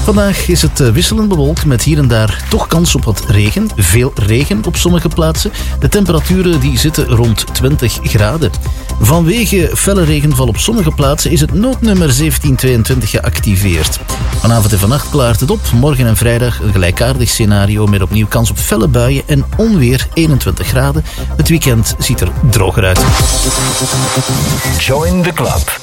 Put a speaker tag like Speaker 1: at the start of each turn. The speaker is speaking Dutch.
Speaker 1: Vandaag is het wisselend bewolkt met hier en daar toch kans op wat regen. Veel regen op sommige plaatsen. De temperaturen die zitten rond 20 graden. Vanwege felle regenval op sommige plaatsen is het noodnummer 1722 geactiveerd. Vanavond en vannacht klaart het op. Morgen en vrijdag een gelijkaardig scenario met opnieuw kans op felle buien en onweer 21 graden. Het weekend ziet er droger uit.
Speaker 2: Join the club.